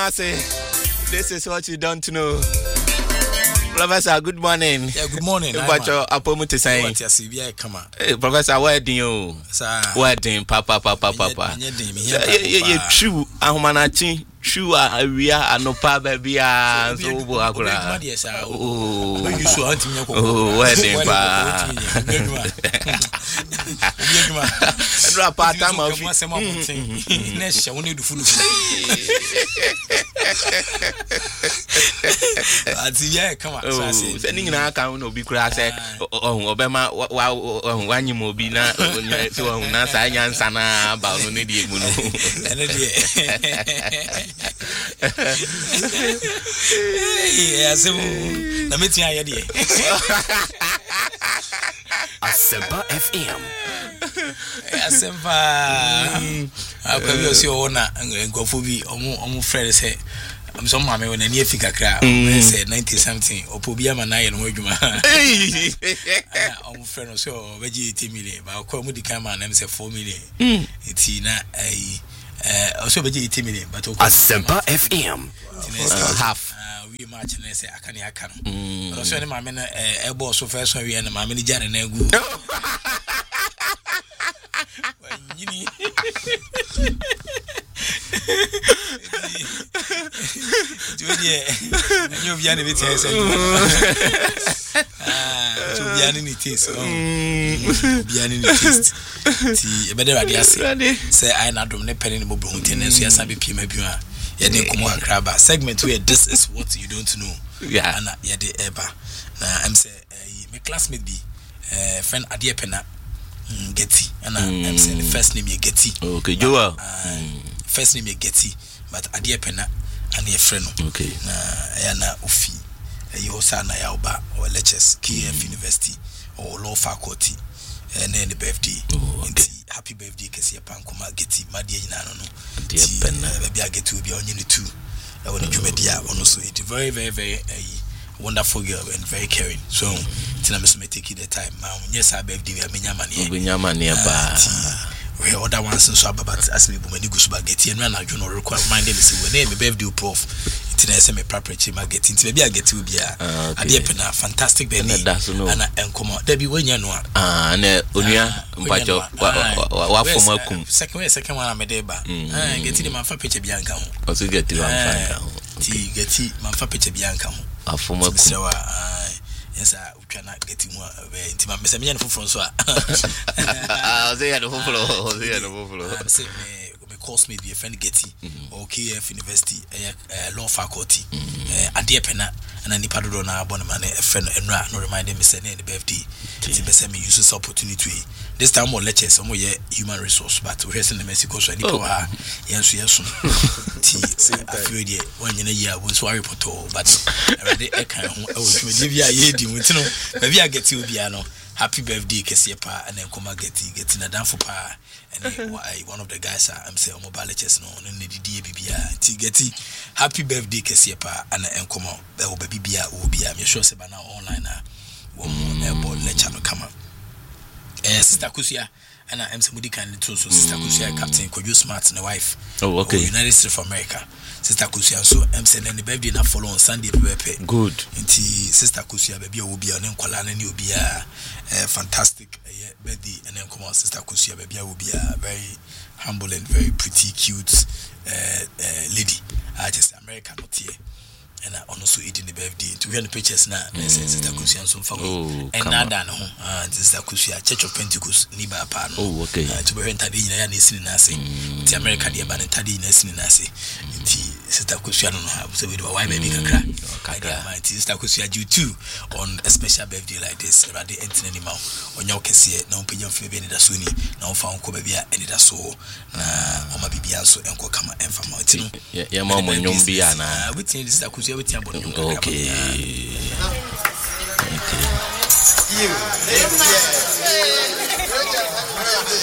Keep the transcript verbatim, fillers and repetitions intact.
say, this is what you don't know. Professor, good morning. Yeah, good morning. But your appointment is saying, hey, Professor, where do you? Where do Papa, Papa, Papa? You true, Ahumanachi, true, we are no Papa, baby. So, oh, you so hunting your wedding, Pa. Drop a time of next year, only the food. Yeah, come on. Oh, sending an account will be crass. Oh, Obama, one you will be now. So, Nasa and Sana about no need you. Yes, the meeting idea. Asempa F M. Asempa. I can see your owner and go for me. Omu friend say. I'm some mammy when I near figure crowd. Said ninety something. Or Pobia Manai and Wajuma. I'm friend of so veggie million. But I'll call me the camera and say four million. It's not a also veggie million. But Asempa F M. Half. We march and I say I can't. I can't. But also, my men a boss of first one. We and my many jan and a good. You be any taste. Ah, to be any taste. Be any taste. See, better idea. Say I not do ne penny in the mobile maintenance. Yes, I be P M P. Yeah, they come on crab segment where this is what you don't know. Yeah, and yeah, they ever. Now I'm say my classmate be friend Adia Pena Getty, and I'm saying the first name you Getty. Okay, Joel. First name you Getty, but Adia Pena and your friend. Okay, na na Ufi, you also na Yauba or lectures K F University or law faculty, and then the birthday. Happy birthday, Kessia Pankuma Getty, Madia Nano. Dear Penna, maybe I get to be on you two. I want to media on also. It's very, very, very a wonderful girl and very caring. So, Tina Miss may take it the time. Yes, I birthday, we are Minyaman. Minyaman nearby. We are other ones and so about as we when you go to Getty and run out, you know, require my name is when name a birthday prof. Tina S M a property, my getting to maybe I get to be a dear Penna, fantastic baby. And I come out. There be when you know. Ah, and Unia, what for my second second one I'm a day back. I get to my picture Bianca. Also get to T get to my picture Bianca. A former so yes, I cannot get him into my Messamian for Francois. They had a buffalo, they had a buffalo. Course may be a friend Getty or K F University law faculty. A dear Penna and any Padrona Bonaman, a friend and no remind me sending the birthday. It's me use this opportunity. This time more lectures, some more human resource, but we're in the Mexico, so I need to yes, yes. I feel one in a year was worry poto, but I can't give you a year, maybe I get you piano. Happy birthday, Kessia, and then come Getty, getting a down for pa. And one of the guys I'm saying mobile lectures no no need D B B T Getty. Happy birthday, Kessia, and then come on. There will be B will be I'm sure say now online one more lecture no come up. Eh, Sister Kusia, and I'm somebody kind of too. So Sister Kusia, Captain Kojo Smart and the wife. Oh, okay. United States of America. Sister Kusia, so I'm saying the birthday na follow on Sunday. Good. Inti Sister Kusia, baby, will be on Nkolana, and you'll be a fantastic birthday, and then come on, Sister Kusia, baby, will be a very humble and very pretty, cute lady. I just American not here. And I also eating the birthday. To hear the pictures now, Sister Kusia and some family. And Nada, no, and Sister Kusia, Church of Pentecost, Niba Pan. Oh, okay. To be rented in a Nissin Nasi, the American Yaman and Tadi Nessin Nasi. Sister Kusia don't have, so we do a white baby can cry. My Sister Kusia due too on a special birthday like this. Rather the entity animal on your case, no opinion for Benny Dasuni, no found Kobabia, and it is so. Nah, my baby also and Kokama and from Martin. Yeah, Mamma, Yumbiana. We think Sister Kusia. Okay. Okay.